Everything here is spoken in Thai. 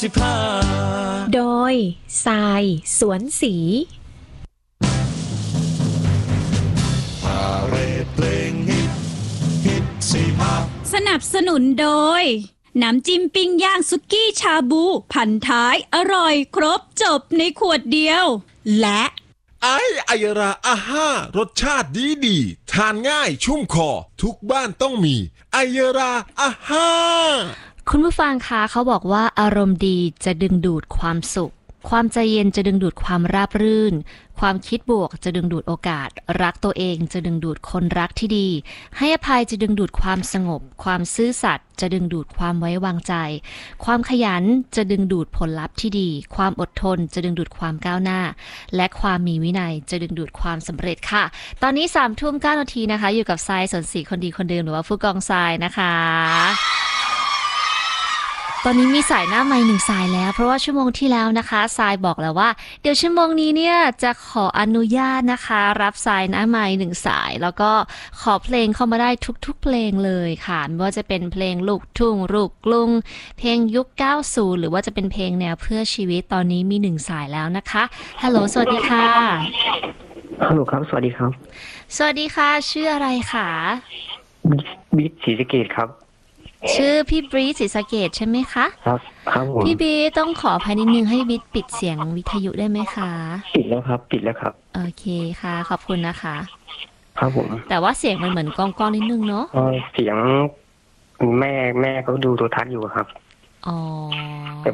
โดยทรายสวนสีสนับสนุนโดยน้ำจิ้มปิ้งย่างสุกี้ชาบูพันท้ายอร่อยครบจบในขวดเดียวและไอยราอาห้ารสชาติดีทานง่ายชุ่มคอทุกบ้านต้องมีไอยราอาห้าคุณผู้ฟังคะเขาบอกว่าอารมณ์ดีจะดึงดูดความสุขความใจเย็นจะดึงดูดความราบรื่นความคิดบวกจะดึงดูดโอกาสรักตัวเองจะดึงดูดคนรักที่ดีให้อภัยจะดึงดูดความสงบความซื่อสัตย์จะดึงดูดความไว้วางใจความขยันจะดึงดูดผลลัพธ์ที่ดีความอดทนจะดึงดูดความก้าวหน้าและความมีวินัยจะดึงดูดความสำเร็จค่ะตอนนี้ 3:09 นาทีนะคะอยู่กับทรายสนศรีคนดีคนเดิมหรือว่าผู้กองทรายนะคะตอนนี้มีสายหน้าไมค์1สายแล้วเพราะว่าชั่วโมงที่แล้วนะคะทรายบอกแล้วว่าเดี๋ยวชั่วโมงนี้เนี่ยจะขออนุญาตนะคะรับสายหน้าไมค์1สายแล้วก็ขอเพลงเข้ามาได้ทุกๆเพลงเลยค่ะไม่ว่าจะเป็นเพลงลูกทุ่งลูกกรุงเพลงยุค90หรือว่าจะเป็นเพลงแนวเพื่อชีวิตตอนนี้มี1สายแล้วนะคะฮัลโหลสวัสดีค่ะฮัลโหลครับสวัสดีครับสวัสดีค่ะชื่ออะไรคะบิ๊กศรีสะเกษครับชื่อพี่บรีศรีสะเกษใช่ไหมคะครับครับผมพี่บีต้องขอภายนิดนึงให้บิ๊กปิดเสียงวิทยุได้ไหมคะปิดแล้วครับโอเคค่ะขอบคุณนะคะครับผมแต่ว่าเสียงมันเหมือนก้องๆนิดนึงเนาะเสียงแม่เขาดูโทรทัศน์อยู่ครับอ๋อ